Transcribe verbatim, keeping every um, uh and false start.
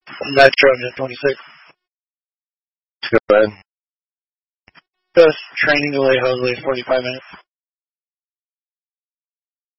Metro Net twenty-six. Go ahead. Just training delay, hopefully forty-five minutes.